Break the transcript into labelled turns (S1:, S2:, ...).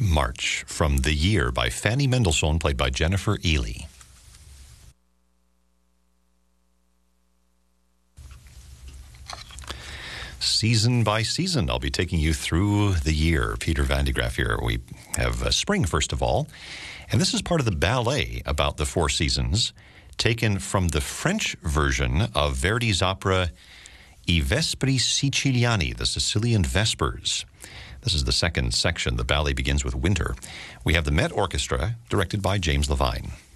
S1: March from The Year by Fanny Mendelssohn, played by Jennifer Ely. Season by season, I'll be taking you through the year. Peter Van de Graaff here. We have spring, first of all, and this is part of the ballet about the four seasons, taken from the French version of Verdi's opera I Vespri Siciliani, the Sicilian Vespers. This is the second section. The ballet begins with winter. We have the Met Orchestra, directed by James Levine.